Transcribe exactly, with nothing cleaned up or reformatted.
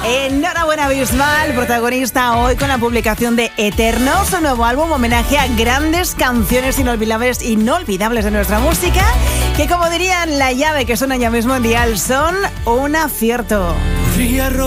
Enhorabuena Bisbal, protagonista hoy con la publicación de Eterno, su nuevo álbum, homenaje a grandes canciones inolvidables, inolvidables de nuestra música, que como dirían La Llave, que suena ya mismo en Dial, son un acierto.